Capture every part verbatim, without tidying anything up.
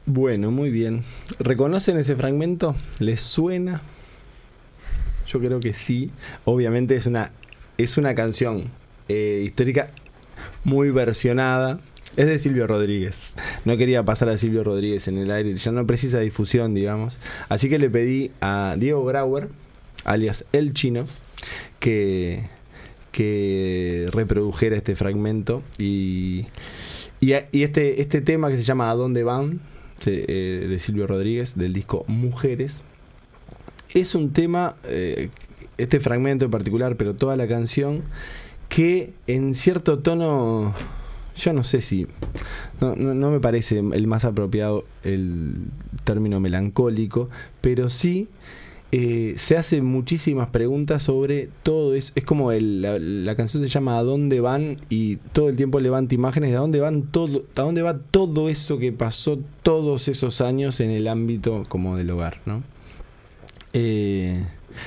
Bueno, muy bien. ¿Reconocen ese fragmento? ¿Les suena? Yo creo que sí. Obviamente es una, es una canción eh, histórica muy versionada. Es de Silvio Rodríguez. No quería pasar a Silvio Rodríguez en el aire. Ya no precisa difusión, digamos. Así que le pedí a Diego Grauer, alias El Chino, que, que reprodujera este fragmento. Y, y, y este, este tema que se llama ¿A dónde van? Eh, de Silvio Rodríguez, del disco Mujeres. Es un tema, eh, este fragmento en particular, pero toda la canción, que en cierto tono, yo no sé si, no, no, no me parece el más apropiado el término melancólico, pero sí eh, se hace muchísimas preguntas sobre todo eso. Es como el, la, la canción se llama ¿A dónde van? Y todo el tiempo levanta imágenes de a dónde van todo, a dónde va todo eso que pasó todos esos años en el ámbito como del hogar, ¿no? Eh,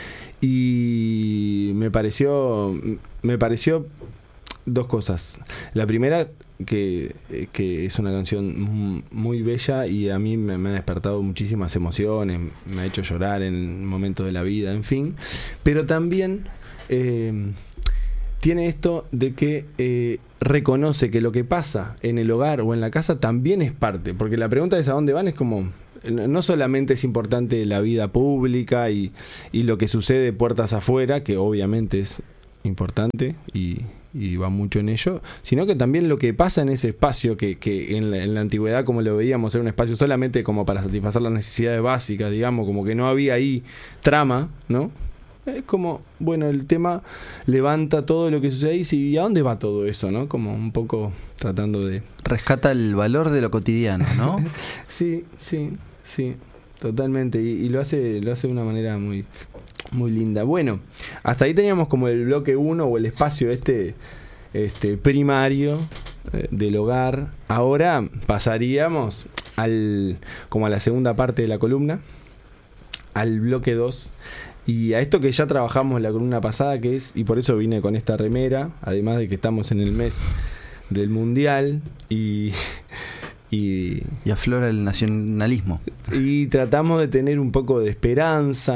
y me pareció me pareció dos cosas. La primera, que, que es una canción muy bella y a mí me, me ha despertado muchísimas emociones, me ha hecho llorar en momentos de la vida, en fin. Pero también eh, tiene esto de que eh, reconoce que lo que pasa en el hogar o en la casa también es parte, porque la pregunta es ¿a dónde van? Es como, no solamente es importante la vida pública y, y lo que sucede puertas afuera, que obviamente es importante y y va mucho en ello, sino que también lo que pasa en ese espacio que, que en, la, en la antigüedad, como lo veíamos, era un espacio solamente como para satisfacer las necesidades básicas, digamos, como que no había ahí trama, ¿no? Es como, bueno, el tema levanta todo lo que sucede ahí, y ¿a dónde va todo eso, no? Como un poco tratando de... Rescata el valor de lo cotidiano, ¿no? Sí, sí, sí, totalmente, y, y lo hace lo hace de una manera muy... muy linda. Bueno, hasta ahí teníamos como el bloque uno o el espacio este, este primario eh, del hogar. Ahora pasaríamos al como a la segunda parte de la columna, al bloque dos, y a esto que ya trabajamos en la columna pasada, que es, y por eso vine con esta remera, además de que estamos en el mes del Mundial y... Y, y aflora el nacionalismo. Y tratamos de tener un poco de esperanza.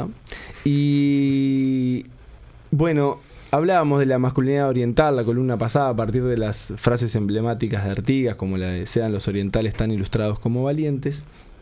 Y bueno, hablábamos de la masculinidad oriental la columna pasada a partir de las frases emblemáticas de Artigas, como la de sean los orientales tan ilustrados como valientes.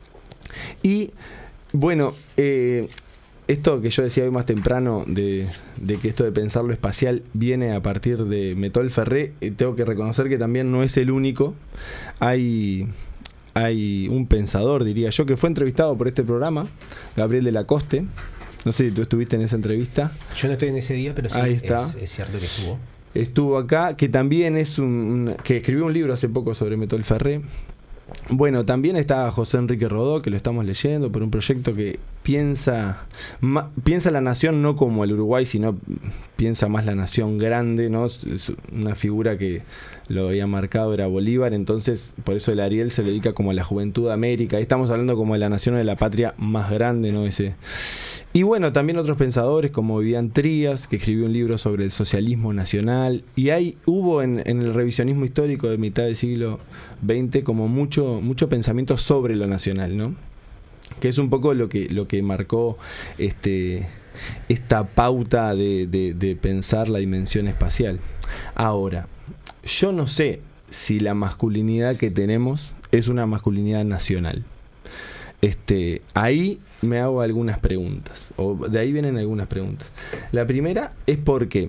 Y bueno, eh, esto que yo decía hoy más temprano de, de que esto de pensar lo espacial viene a partir de Metol Ferré, eh, tengo que reconocer que también no es el único. Hay, hay un pensador, diría yo, que fue entrevistado por este programa, Gabriel de la Coste. No sé si tú estuviste en esa entrevista. Yo no estoy en ese día, pero sí, ahí está. Es, es cierto que estuvo. Estuvo acá, que también es un, un... que escribió un libro hace poco sobre Metol Ferré. Bueno, también está José Enrique Rodó, que lo estamos leyendo, por un proyecto que piensa ma, piensa la nación no como el Uruguay, sino piensa más la nación grande, ¿no? Es una figura que lo había marcado, era Bolívar, entonces por eso el Ariel se le dedica como a la juventud de América. Ahí estamos hablando como de la nación o de la patria más grande, ¿no? Ese. Y bueno, también otros pensadores como Vivian Trías, que escribió un libro sobre el socialismo nacional. Y ahí hubo en, en el revisionismo histórico de mitad del siglo veinte como mucho, mucho pensamiento sobre lo nacional, ¿no? Que es un poco lo que, lo que marcó este, esta pauta de, de, de pensar la dimensión espacial. Ahora, yo no sé si la masculinidad que tenemos es una masculinidad nacional. Este, ahí me hago algunas preguntas, o de ahí vienen algunas preguntas. La primera es porque,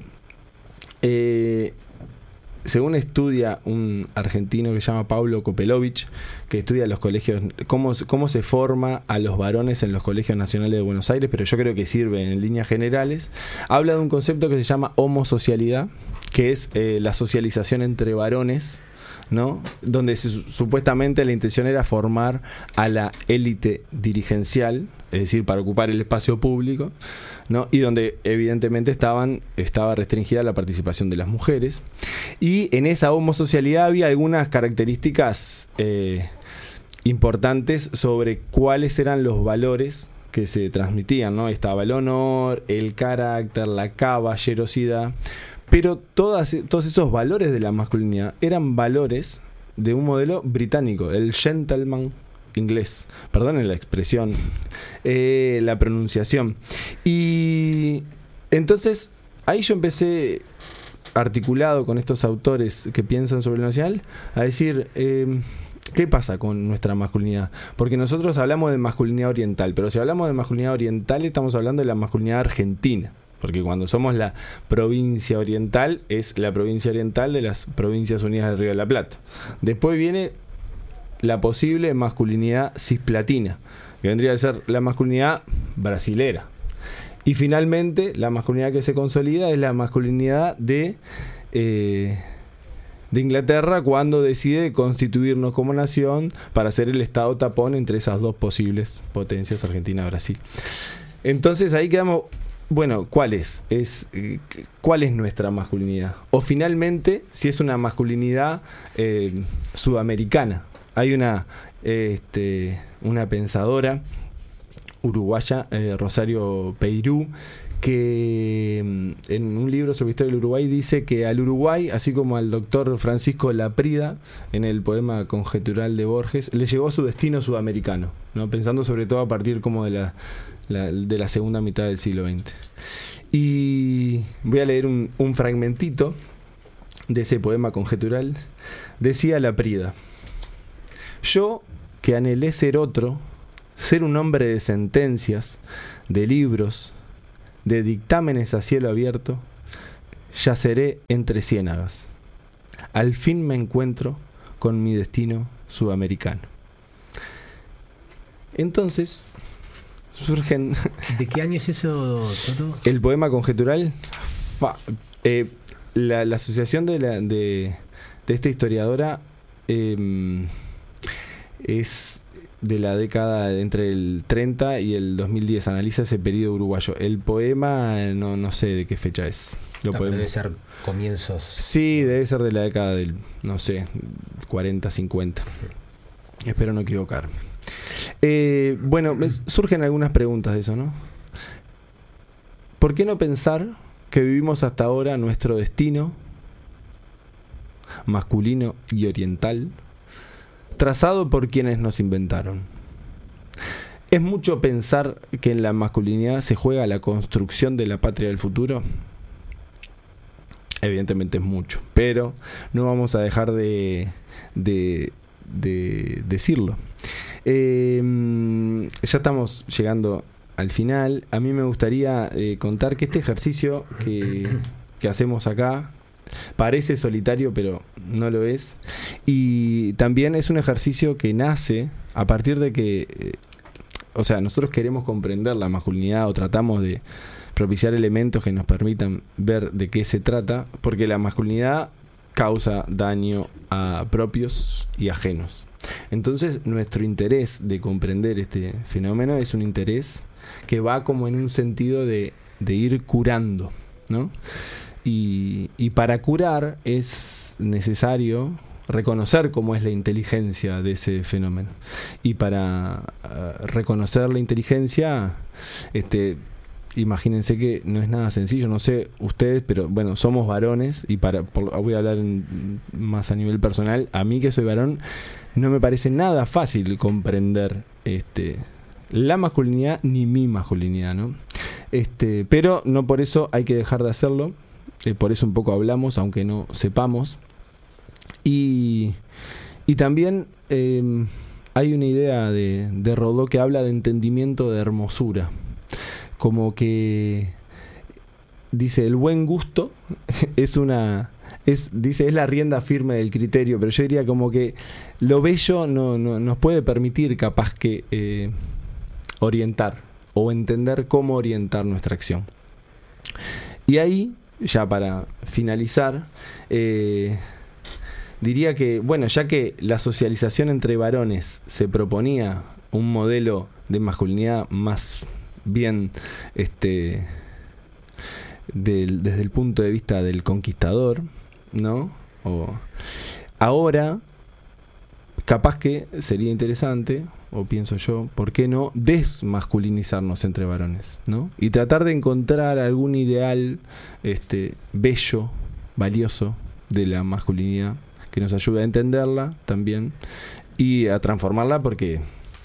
eh, según estudia un argentino que se llama Pablo Kopelovich, que estudia los colegios, cómo, cómo se forma a los varones en los colegios nacionales de Buenos Aires, pero yo creo que sirve en líneas generales, habla de un concepto que se llama homosocialidad, que es eh, la socialización entre varones, ¿no? Donde se, supuestamente la intención era formar a la élite dirigencial, es decir, para ocupar el espacio público, ¿no? Y donde evidentemente estaban estaba restringida la participación de las mujeres. Y en esa homosocialidad había algunas características eh, importantes sobre cuáles eran los valores que se transmitían, ¿no? Estaba el honor, el carácter, la caballerosidad. Pero todas, todos esos valores de la masculinidad eran valores de un modelo británico, el gentleman inglés. Perdonen la expresión, eh, la pronunciación. Y entonces ahí yo empecé, articulado con estos autores que piensan sobre lo nacional, a decir, eh, ¿qué pasa con nuestra masculinidad? Porque nosotros hablamos de masculinidad oriental, pero si hablamos de masculinidad oriental estamos hablando de la masculinidad argentina. Porque cuando somos la provincia oriental, es la provincia oriental de las Provincias Unidas del Río de la Plata. Después viene la posible masculinidad cisplatina, que vendría a ser la masculinidad brasilera. Y finalmente, la masculinidad que se consolida es la masculinidad de, eh, de Inglaterra, cuando decide constituirnos como nación para ser el estado tapón entre esas dos posibles potencias, Argentina y Brasil. Entonces ahí quedamos... Bueno, ¿cuál es? es eh, ¿Cuál es nuestra masculinidad? O finalmente, si es una masculinidad eh, sudamericana. Hay una, eh, este, una pensadora uruguaya, eh, Rosario Peirú, que en un libro sobre historia del Uruguay dice que al Uruguay, así como al doctor Francisco Laprida, en el poema conjetural de Borges, le llegó su destino sudamericano, ¿no? Pensando sobre todo a partir como de la... La, de la segunda mitad del siglo veinte. Y voy a leer un, un fragmentito de ese poema conjetural. Decía Laprida: yo, que anhelé ser otro, ser un hombre de sentencias, de libros, de dictámenes a cielo abierto, yaceré entre ciénagas. Al fin me encuentro con mi destino sudamericano. Entonces surgen... ¿De qué año es eso, Toto? El poema conjetural. Fa, eh, la, la asociación de, la, de, de esta historiadora eh, es de la década entre el treinta y el dos mil diez. Analiza ese periodo uruguayo. El poema no, no sé de qué fecha es. Lo No, podemos... debe ser comienzos. Sí, debe ser de la década del, no sé, cuarenta, cincuenta. Espero no equivocarme. Eh, bueno, me surgen algunas preguntas de eso, ¿no? ¿Por qué no pensar que vivimos hasta ahora nuestro destino masculino y oriental trazado por quienes nos inventaron? ¿Es mucho pensar que en la masculinidad se juega la construcción de la patria del futuro? Evidentemente es mucho, pero no vamos a dejar de, de, de decirlo. Eh, ya estamos llegando al final. A mí me gustaría eh, contar que este ejercicio que, que hacemos acá parece solitario, pero no lo es. Y también es un ejercicio que nace a partir de que, eh, o sea, nosotros queremos comprender la masculinidad o tratamos de propiciar elementos que nos permitan ver de qué se trata, porque la masculinidad causa daño a propios y ajenos. Entonces, nuestro interés de comprender este fenómeno es un interés que va como en un sentido de, de ir curando, ¿no? Y, y para curar es necesario reconocer cómo es la inteligencia de ese fenómeno. Y para uh, reconocer la inteligencia, este, imagínense que no es nada sencillo, no sé ustedes, pero bueno, somos varones, y para por, voy a hablar en, más a nivel personal. A mí, que soy varón, no me parece nada fácil comprender este la masculinidad ni mi masculinidad, ¿no? Este, pero no por eso hay que dejar de hacerlo. Eh, por eso un poco hablamos, aunque no sepamos. Y, y también eh, hay una idea de, de Rodó que habla de entendimiento de hermosura. Como que dice, el buen gusto es una... Es, dice, es la rienda firme del criterio, pero yo diría como que lo bello no, no nos puede permitir capaz que eh, orientar o entender cómo orientar nuestra acción. Y ahí, ya para finalizar, eh, diría que, bueno, ya que la socialización entre varones se proponía un modelo de masculinidad más bien este del, desde el punto de vista del conquistador, ¿no? O, ahora, capaz que sería interesante, o pienso yo, ¿por qué no desmasculinizarnos entre varones, ¿no? Y tratar de encontrar algún ideal este bello, valioso de la masculinidad que nos ayude a entenderla también y a transformarla, porque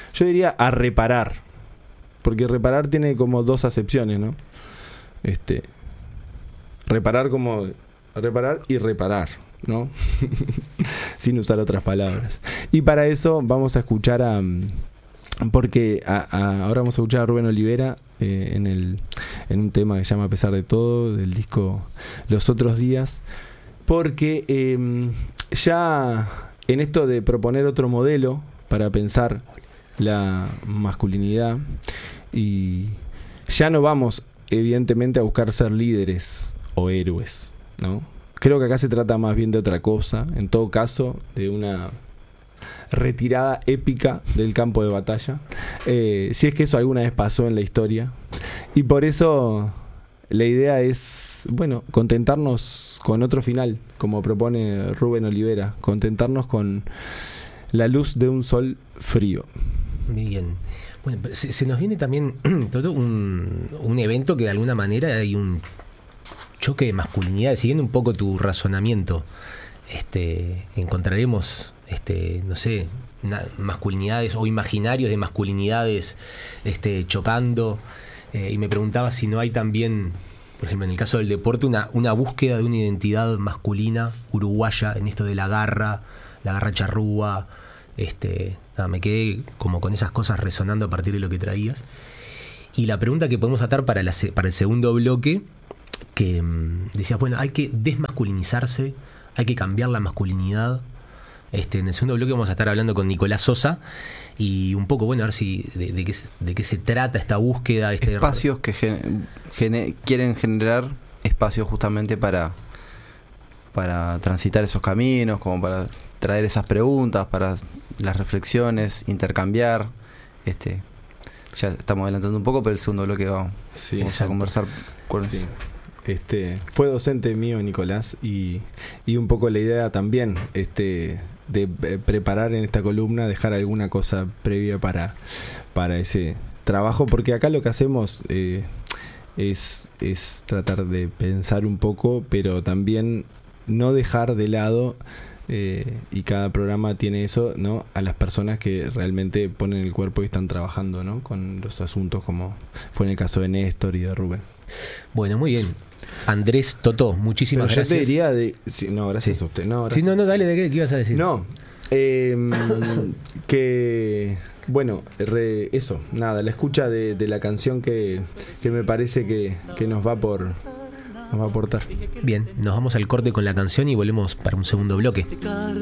Yo diría a reparar, porque reparar tiene como dos acepciones, ¿no? Este, reparar como reparar y reparar, ¿no? Sin usar otras palabras. Y para eso vamos a escuchar a... Porque a, a, ahora vamos a escuchar a Rubén Olivera eh, en, el, en un tema que se llama A pesar de todo, del disco Los Otros Días, porque eh, ya en esto de proponer otro modelo para pensar la masculinidad, y ya no vamos evidentemente a buscar ser líderes o héroes, ¿no? Creo que acá se trata más bien de otra cosa, en todo caso de una retirada épica del campo de batalla, eh, si es que eso alguna vez pasó en la historia, y por eso la idea es, bueno, contentarnos con otro final, como propone Rubén Olivera, contentarnos con la luz de un sol frío. Bien. Bueno, se, se nos viene también todo un, un evento que de alguna manera hay un choque de masculinidad, siguiendo un poco tu razonamiento. Este, encontraremos Este, no sé, na, masculinidades o imaginarios de masculinidades este, chocando, eh, y me preguntaba si no hay también, por ejemplo, en el caso del deporte, una, una búsqueda de una identidad masculina uruguaya en esto de la garra, la garra charrúa. Este, nada, me quedé como con esas cosas resonando a partir de lo que traías. Y la pregunta que podemos atar para, la, para el segundo bloque, que mmm, decías, bueno, hay que desmasculinizarse, hay que cambiar la masculinidad. Este, en el segundo bloque vamos a estar hablando con Nicolás Sosa y un poco, bueno, a ver si de, de, qué, de qué se trata esta búsqueda. Este espacios que gen, gen, quieren generar espacios justamente para, para transitar esos caminos, como para traer esas preguntas, para las reflexiones, intercambiar. Este, ya estamos adelantando un poco, pero el segundo bloque vamos, sí, vamos a conversar con sí. eso. Este, fue docente mío Nicolás, y, y un poco la idea también este, de eh, preparar en esta columna, dejar alguna cosa previa para, para ese trabajo, porque acá lo que hacemos eh, es, es tratar de pensar un poco, pero también no dejar de lado, eh, y cada programa tiene eso, ¿no?, a las personas que realmente ponen el cuerpo y están trabajando, ¿no?, con los asuntos, como fue en el caso de Néstor y de Rubén. Bueno, muy bien. Andrés Totó, muchísimas Pero gracias. Yo te diría de... Sí, no, gracias sí. a usted. No, gracias. Sí, no, no, dale, ¿de qué, qué ibas a decir? No, eh, que... Bueno, re, eso, nada, la escucha de, de la canción que, que me parece que, que nos va por nos va a aportar. Bien, nos vamos al corte con la canción y volvemos para un segundo bloque.